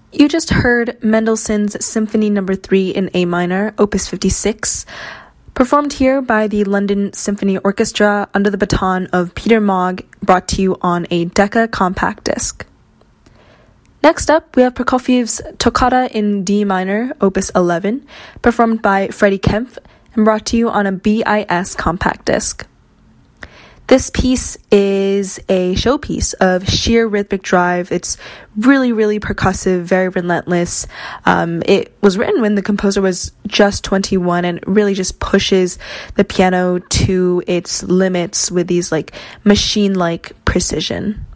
You just heard Mendelssohn's Symphony No. 3 in A minor, Opus 56, performed here by the London Symphony Orchestra under the baton of Peter Maag, brought to you on a Decca compact disc. Next up, we have Prokofiev's Toccata in D minor, Opus 11, performed by Freddie Kempf and brought to you on a BIS compact disc. This piece is a showpiece of sheer rhythmic drive. It's really, really percussive, very relentless. It was written when the composer was just 21 and really just pushes the piano to its limits with these like machine-like precision.